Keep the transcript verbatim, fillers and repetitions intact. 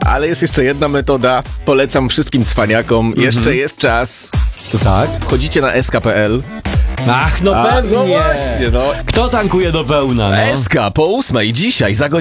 Ale jest jeszcze jedna metoda, polecam wszystkim cwaniakom, mm-hmm. jeszcze jest czas. To tak? Wchodzicie na S K kropka P L. Ach, no A, pewnie. No właśnie, no. Kto tankuje do pełna, no? S K po ósmej dzisiaj za godzinę.